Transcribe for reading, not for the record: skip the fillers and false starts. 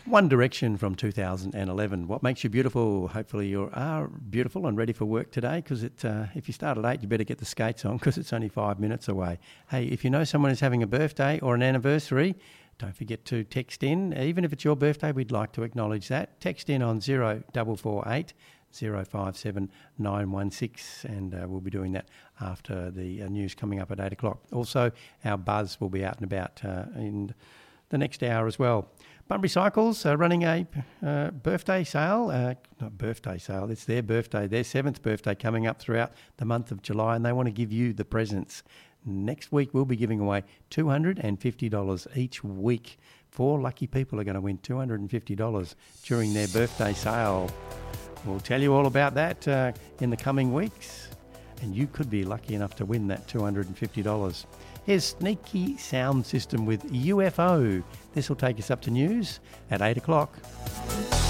One Direction from 2011. What makes you beautiful? Hopefully you are beautiful and ready for work today, because if you start at 8, you better get the skates on, because it's only 5 minutes away. Hey, if you know someone who's having a birthday or an anniversary, don't forget to text in. Even if it's your birthday, we'd like to acknowledge that. Text in on 0448 057 916, and we'll be doing that after the news coming up at 8 o'clock. Also, our buzz will be out and about in the next hour as well. Bunbury Cycles are running a birthday sale. Not birthday sale, it's their birthday, their 7th birthday coming up throughout the month of July, and they want to give you the presents. Next week, we'll be giving away $250 each week. 4 lucky people are going to win $250 during their birthday sale. We'll tell you all about that in the coming weeks, and you could be lucky enough to win that $250. Here's Sneaky Sound System with UFO. This will take us up to news at 8 o'clock.